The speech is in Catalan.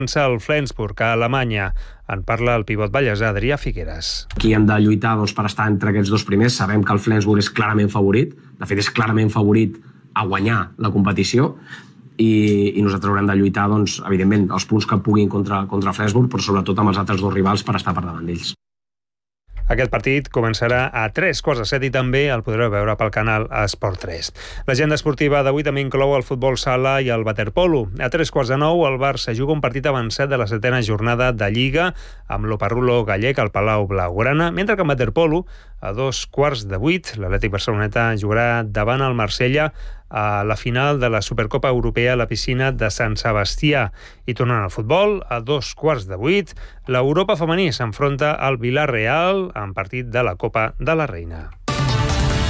el Flensburg, a Alemanya. En parla el pivot ballesà Adrià Figueres. Aquí hem de lluitar per estar entre aquests dos primers. Sabem que el Flensburg és clarament favorit. De fet, és clarament favorit a guanyar la competició. I nosaltres haurem de lluitar, evidentment, els punts que puguin contra Flensburg, però sobretot amb els altres dos rivals per estar per davant d'ells. Aquest partit començarà a 3:15 i també el podreu veure pel canal Esport 3. L'agenda esportiva d'avui també inclou el futbol sala i el waterpolo. A 9:15 el Barça juga un partit avançat de la 7ª jornada de Lliga amb l'Oparrulo gallec al Palau Blaugrana, mentre que en waterpolo a 7:15 l'Atlètic Barceloneta jugarà davant el Marsella a la final de la Supercopa Europea a la piscina de Sant Sebastià. I tornant al futbol, a 7:15 l'Europa femení s'enfronta al Villarreal en partit de la Copa de la Reina.